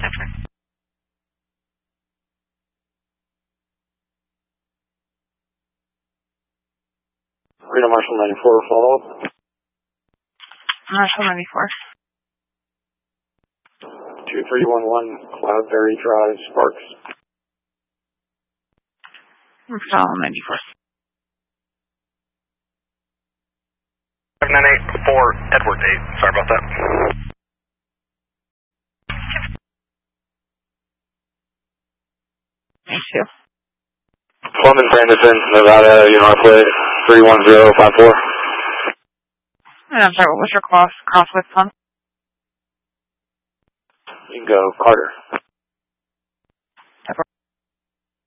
Reno Marshall 94, follow up. Marshall 94. 2311 Cloudberry Drive, Sparks. Marshall 94. 5984 Edward 8. Sorry about that. Thank you. Columbus Anderson, Nevada, Northway 31054. I'm sorry, what was your cross width on? You can go Carter.